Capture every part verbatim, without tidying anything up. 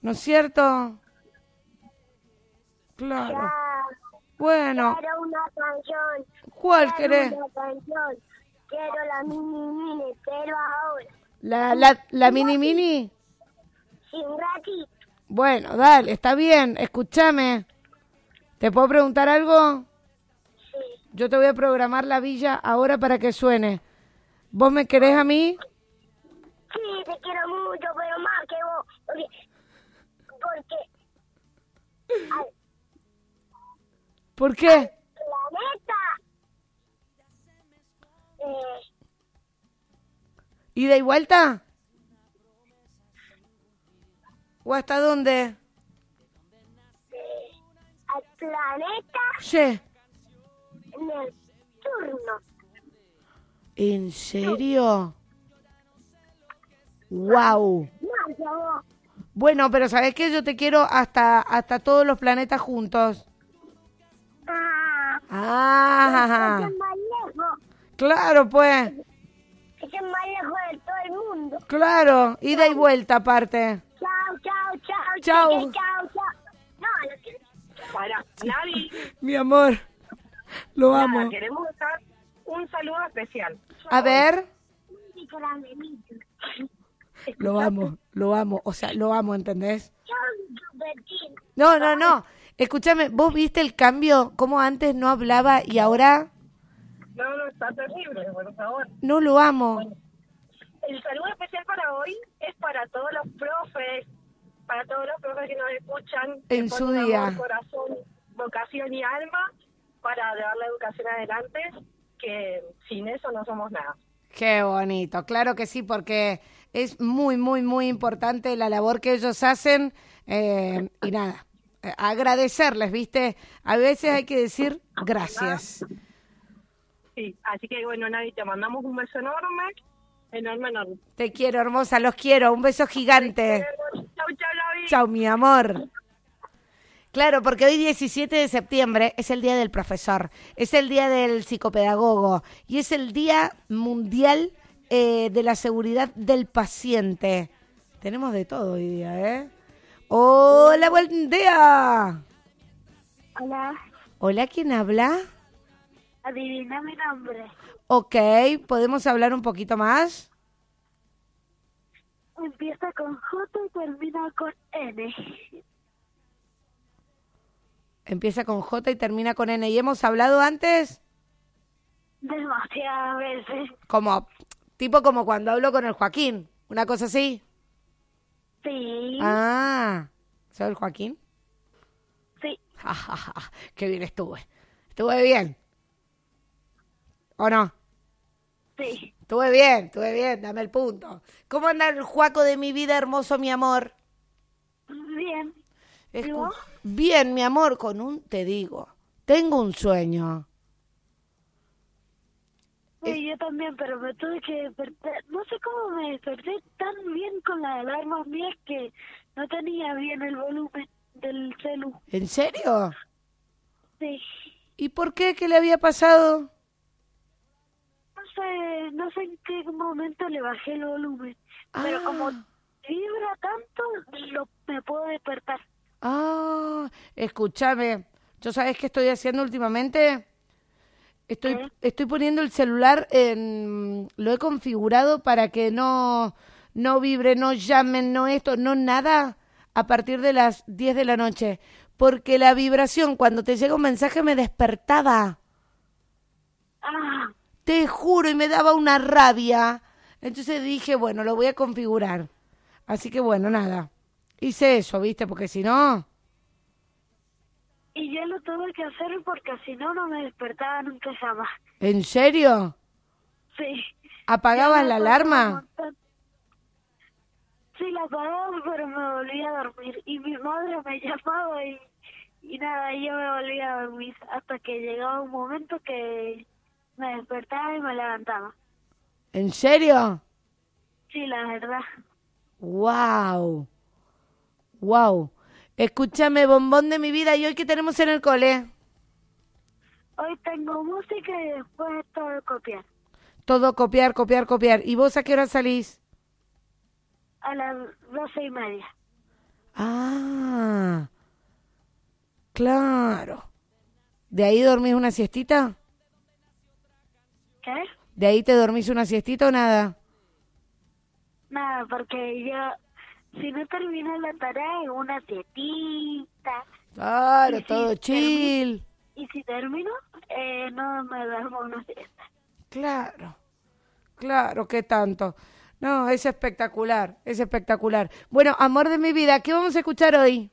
¿No es cierto? Claro. Ya, Bueno, quiero una canción. ¿cuál Quiero querés? una canción. Quiero la mini mini, pero ahora. ¿La, la, la mini mini? Sí, un ratito. Bueno, dale, está bien. Escúchame. ¿Te puedo preguntar algo? Sí. Yo te voy a programar la villa ahora para que suene. ¿Vos me querés a mí? Sí, te quiero mucho, pero más que vos. Porque. Porque. Al ¿Por qué? planeta. Eh. ¿Ida y vuelta? ¿O hasta dónde? eh, al planeta Sí. Neptuno. ¿En serio? ¡Wow! Más que vos. Bueno, pero ¿sabés qué? Yo te quiero hasta, hasta todos los planetas juntos. Ah. Ah, Ese es más lejos. claro, pues. Ese es más lejos de todo el mundo. Claro, ida y vuelta aparte. Chao, chao, chao. Chao. chique, Chao, chao. No, no quiero. Para nadie, Mi amor, lo nada, amo. queremos dar un saludo especial. A ver, Sí, que la memito. lo amo, lo amo, o sea, lo amo, ¿entendés? Chao, Chupetín. No, no, no. Escúchame, ¿vos viste el cambio? ¿Cómo antes no hablaba y ahora No, no, está terrible, por favor. no lo amo? El saludo especial para hoy es para todos los profes, para todos los profes que nos escuchan. que En su ponen día. amor, corazón, vocación y alma para llevar la educación adelante, que sin eso no somos nada. Qué bonito, claro que sí, porque es muy, muy, muy importante la labor que ellos hacen eh, y nada, eh, agradecerles, ¿viste? A veces hay que decir gracias. Sí, así que bueno, Nadie, te mandamos un beso enorme, enorme, enorme. Te quiero, hermosa, los quiero, un beso gigante. Chau, chau, Lavi. Chao, mi amor. Claro, porque hoy diecisiete de septiembre es el Día del Profesor, es el Día del Psicopedagogo y es el Día Mundial eh, de la Seguridad del Paciente. Tenemos de todo hoy día, ¿eh? Hola, buen día. Hola, Hola, ¿quién habla? adivina mi nombre. Ok, ¿podemos hablar un poquito más? Empieza con J y termina con N. Empieza con J y termina con N. ¿Y hemos hablado antes? Demasiadas veces. Como, tipo como cuando hablo con el Joaquín, una cosa así. Sí. Ah, ¿soy el Joaquín? Sí. Ja, ja, ja, qué bien estuve. Estuve bien. ¿O no? Sí. Estuve bien, estuve bien, dame el punto. ¿Cómo anda el Juaco de mi vida, hermoso, mi amor? Bien. Escu- ¿Y vos? Bien, mi amor, con un, te digo, tengo un sueño. Sí, yo también, pero me tuve que despertar. No sé cómo me desperté tan bien con las alarmas mías que no tenía bien el volumen del celu. ¿En serio? Sí. ¿Y por qué? ¿Qué le había pasado? No sé, no sé en qué momento le bajé el volumen. Pero como Ah. vibra tanto, lo, me puedo despertar. Ah, escúchame, ¿yo sabes qué estoy haciendo últimamente? Estoy, ¿Eh? estoy poniendo el celular en... Lo he configurado para que no, no vibre, no llamen, no esto, no nada a partir de las diez de la noche. Porque la vibración, cuando te llega un mensaje, me despertaba. Ah, Te juro, y me daba una rabia. Entonces dije, bueno, lo voy a configurar. Así que bueno, nada. Hice eso, ¿viste? Porque si no... y yo lo tuve que hacer porque si no, no me despertaba nunca jamás. ¿En serio? Sí. ¿Apagabas Ya me la pasaba un alarma? montón. Sí, la apagaba, pero me volvía a dormir. Y mi madre me llamaba y, y nada, y yo me volvía a dormir. Hasta que llegaba un momento que me despertaba y me levantaba. ¿En serio? Sí, la verdad. ¡Wow! ¡Wow! Escúchame, bombón de mi vida, ¿y hoy qué tenemos en el cole? Hoy tengo música y después todo copiar. Todo copiar, copiar, copiar. ¿Y vos a qué hora salís? A las doce y media. Ah, claro. ¿De ahí dormís una siestita? ¿Qué? ¿De ahí te dormís una siestita o nada? Nada, porque yo, si no termino la tarea, hago una tietita. Claro, Y si todo chill. Y si termino, eh, no me duermo una siesta. Claro, claro, qué tanto. No, es espectacular, es espectacular. Bueno, amor de mi vida, ¿qué vamos a escuchar hoy?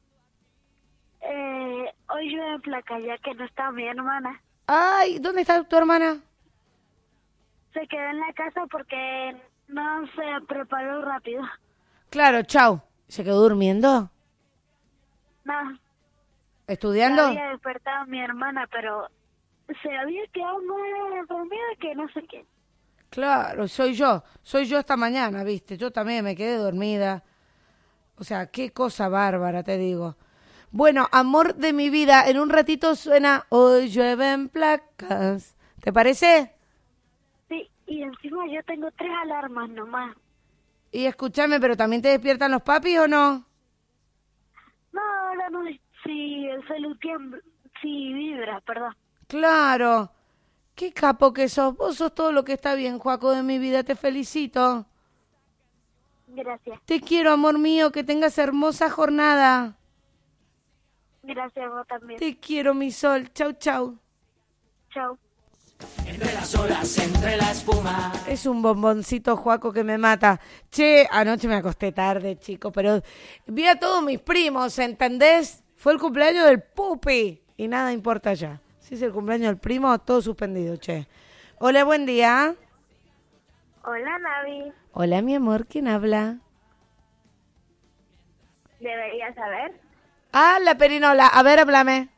Eh, hoy yo en placa, ya que no está mi hermana. Ay, ¿dónde está tu hermana? Se quedó en la casa porque no se preparó rápido. Claro, chau. ¿Se quedó durmiendo? No, ¿Estudiando? ya había despertado mi hermana, pero se había quedado más dormida que no sé qué. Claro, soy yo. Soy yo esta mañana, ¿viste? Yo también me quedé dormida. O sea, qué cosa bárbara, te digo. Bueno, amor de mi vida, en un ratito suena Hoy llueven placas. ¿Te parece? Sí, y encima yo tengo tres alarmas nomás. Y escúchame, ¿pero también te despiertan los papis o no? No, ahora no, si el celu tiembla, si vibra, perdón. Claro. Qué capo que sos. Vos sos todo lo que está bien, Joaco de mi vida. Te felicito. Gracias. Te quiero, amor mío. Que tengas hermosa jornada. Gracias, vos también. Te quiero, mi sol. Chau, chau. Chau. Entre las olas, entre la espuma. Es un bomboncito, Joaco, que me mata. Che, anoche me acosté tarde, chico, pero vi a todos mis primos, ¿entendés? Fue el cumpleaños del Pupi y nada importa ya. Si es el cumpleaños del primo, todo suspendido, che. Hola, buen día. Hola, Navi. Hola, mi amor, ¿quién habla? Deberías saber. Ah, la perinola. A ver, háblame.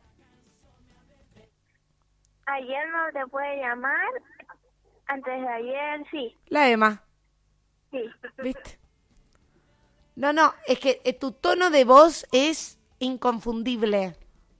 Ayer no te puede llamar. Antes de ayer, sí. La Emma, Sí. ¿viste? No, no, es que eh, tu tono de voz es inconfundible.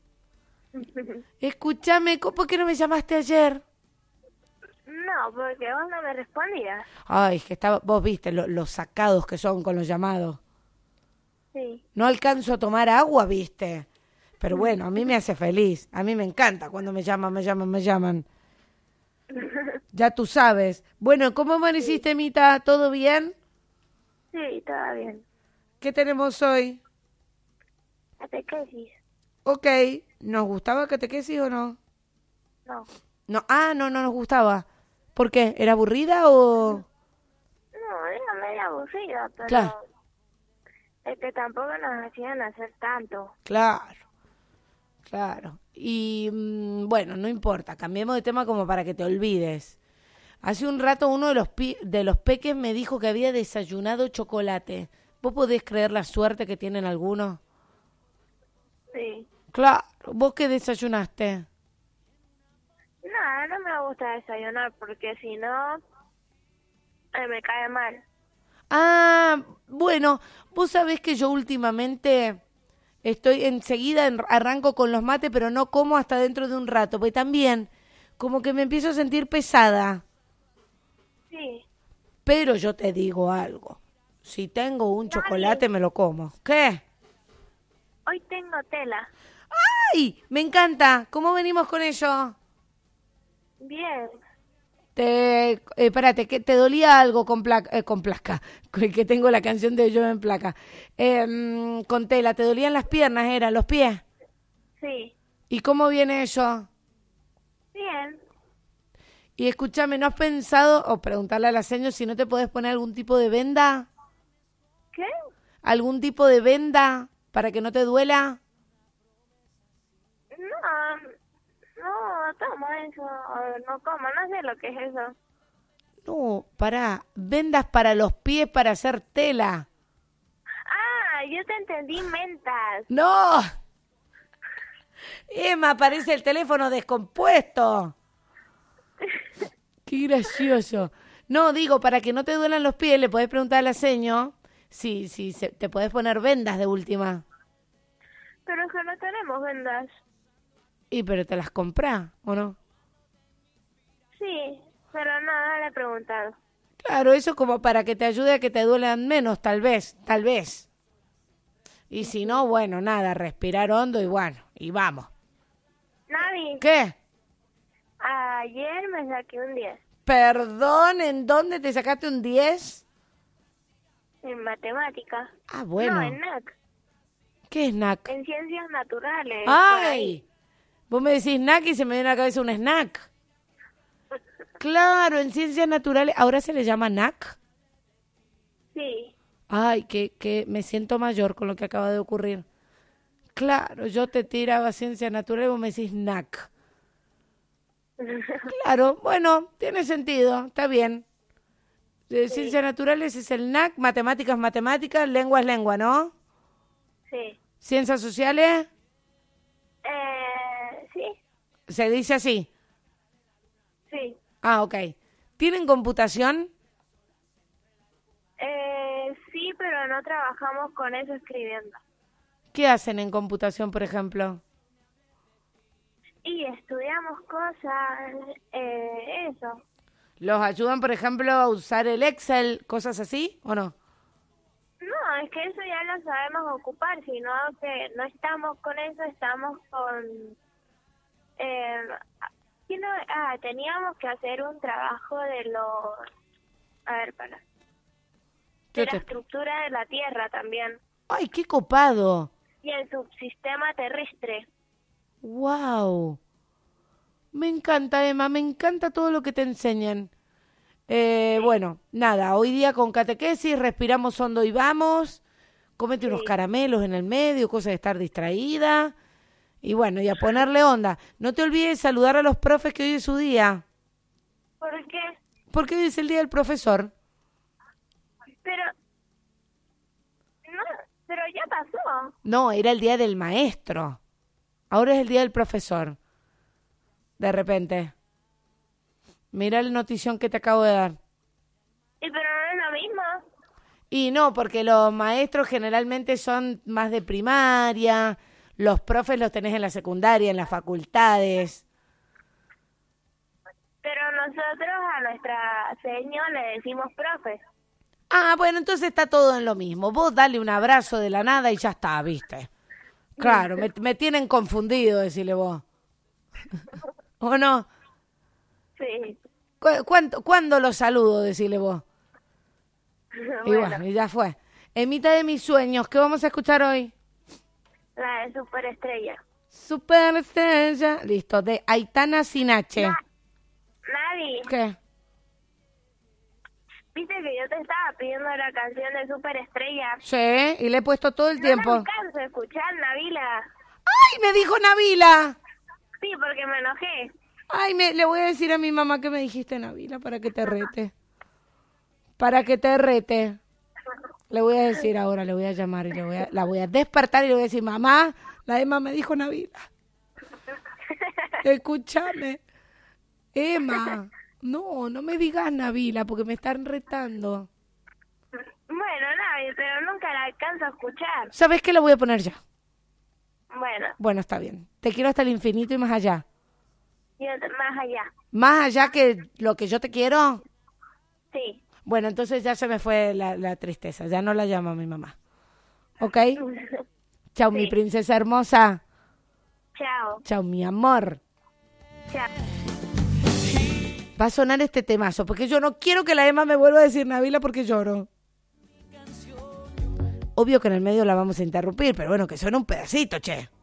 Escúchame, ¿cómo- ¿por qué no me llamaste ayer? No, porque vos no me respondías. Ay, es que estaba, vos viste lo- los sacados que son con los llamados. Sí. No alcanzo a tomar agua, viste. Pero bueno, a mí me hace feliz. A mí me encanta cuando me llaman, me llaman, me llaman. Ya tú sabes. Bueno, ¿cómo amaneciste, Mita? ¿Todo bien? Sí, todo bien. ¿Qué tenemos hoy? Catequesis. Ok. ¿Nos gustaba catequesis o no? No. No, ah, no, no nos gustaba. ¿Por qué? ¿Era aburrida o...? No, era medio aburrida, pero... Claro. Es que tampoco nos hacían hacer tanto. Claro, claro. Y mm, bueno, no importa, cambiemos de tema como para que te olvides. Hace un rato uno de los, pi- de los peques me dijo que había desayunado chocolate. ¿Vos podés creer la suerte que tienen algunos? Sí. Claro, ¿vos qué desayunaste? No, no me gusta desayunar porque si no, eh, me cae mal. Ah, bueno, vos sabés que yo últimamente estoy enseguida, en- arranco con los mates, pero no como hasta dentro de un rato, porque también como que me empiezo a sentir pesada. Sí. Pero yo te digo algo, si tengo un chocolate me lo como. ¿Qué? Hoy tengo tela. ¡Ay! Me encanta. ¿Cómo venimos con ello? Bien. Te, eh, espérate, que te dolía algo con placa, eh, con placa, que tengo la canción de Yo en placa. Eh, con tela, ¿te dolían las piernas, era, los pies? Sí. ¿Y cómo viene eso? Bien. Y escúchame, ¿no has pensado, o preguntarle a la señora si no te podés poner algún tipo de venda? ¿Qué? ¿Algún tipo de venda para que no te duela? No, no tomo eso, o no como, no sé lo que es eso. No, pará, vendas para los pies para hacer tela. Ah, yo te entendí mentas. ¡No! Emma, aparece el teléfono descompuesto. Qué gracioso. No, digo, para que no te duelan los pies, le podés preguntar a la seño si, si se- te podés poner vendas de última. Pero es que no tenemos vendas. Y pero te las comprás, ¿o no? Sí, pero no, no le he preguntado. Claro, eso como para que te ayude a que te duelan menos, tal vez, tal vez. Y si no, bueno, nada, respirar hondo y bueno, y vamos. Navi, ¿Qué? ayer me saqué un diez Perdón, ¿en dónde te sacaste un diez? en matemáticas. Ah, bueno. No, en N A C, ¿Qué es N A C? en ciencias naturales. ¡Ay! Vos me decís N A C y se me viene a la cabeza un snack. Claro, en ciencias naturales. ¿Ahora se le llama N A C? Sí. Ay, que, que me siento mayor con lo que acaba de ocurrir. Claro, yo te tiraba ciencias naturales y vos me decís N A C. Claro, bueno, tiene sentido, está bien. Eh, Sí. Ciencias naturales es el N A C, matemáticas, matemáticas, lengua es lengua, ¿no? Sí. Ciencias sociales, Eh, sí, se dice así. sí. Ah, ok. ¿Tienen computación? Eh, sí, pero no trabajamos con eso escribiendo. ¿Qué hacen en computación, por ejemplo? Y estudiamos cosas, eh, eso. ¿Los ayudan, por ejemplo, a usar el Excel, cosas así, o no? No, es que eso ya lo sabemos ocupar, sino que no estamos con eso, estamos con... Eh, ¿qué no? Ah, teníamos que hacer un trabajo de los... A ver, para... Yo De la te- estructura de la Tierra también. ¡Ay, qué copado! Y el subsistema terrestre. ¡Wow! Me encanta, Emma, me encanta todo lo que te enseñan. Eh, bueno, nada, hoy día con catequesis, respiramos hondo y vamos. Cómete unos Sí. caramelos en el medio, cosa de estar distraída. Y bueno, y a ponerle onda. No te olvides de saludar a los profes que hoy es su día. ¿Por qué? Porque hoy es el día del profesor. Pero... No, pero ya pasó. No, era el día del maestro. Ahora es el día del profesor. De repente. Mira la notición que te acabo de dar. Y pero no es lo mismo. Y no, porque los maestros generalmente son más de primaria, los profes los tenés en la secundaria, en las facultades. Pero nosotros a nuestra señora le decimos profe. Ah, bueno, entonces está todo en lo mismo. Vos dale un abrazo de la nada y ya está, ¿viste? Claro, me, me tienen confundido, decirle vos. ¿O no? Sí. ¿Cu- cuánto- ¿Cuándo lo saludo, decirle vos? Y Bueno, bueno, y ya fue. En mitad de mis sueños, ¿qué vamos a escuchar hoy? la de superestrella. Superestrella. Listo, de Aitana Sinache. Nadie. ¿Qué? Viste que yo te estaba pidiendo la canción de superestrella. Sí, y le he puesto todo el No tiempo. me alcanzo a escuchar, Nabila. ¡Ay, me dijo Nabila! Sí, porque me enojé. Ay, me, le voy a decir a mi mamá que me dijiste Nabila para que te rete. Para que te rete. Le voy a decir ahora, le voy a llamar y le voy a, la voy a despertar y le voy a decir, mamá, la Emma me dijo Nabila. Escúchame. Emma, no, no me digas Nabila porque me están retando. Bueno, nadie, pero nunca la alcanzo a escuchar. ¿Sabes qué? La voy a poner ya. Bueno, Bueno, está bien. Te quiero hasta el infinito y más allá. yo más allá. Más allá que lo que yo te quiero. Sí. Bueno, entonces ya se me fue la, la tristeza. Ya no la llamo a mi mamá. ¿Ok? Chao, mi Sí. princesa hermosa. Chao. Chao, mi amor. Chao. Va a sonar este temazo, porque yo no quiero que la Emma me vuelva a decir Nabila porque lloro. Obvio que en el medio la vamos a interrumpir, pero bueno, que suene un pedacito, che.